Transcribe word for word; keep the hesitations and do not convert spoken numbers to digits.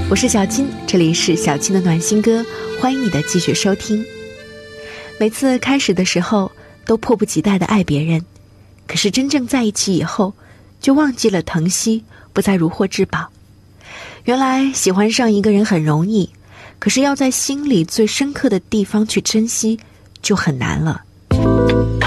我是小金，这里是小金的暖心歌，欢迎你的继续收听。每次开始的时候都迫不及待地爱别人，可是真正在一起以后就忘记了疼惜，不再如获至宝。原来喜欢上一个人很容易，可是要在心里最深刻的地方去珍惜就很难了。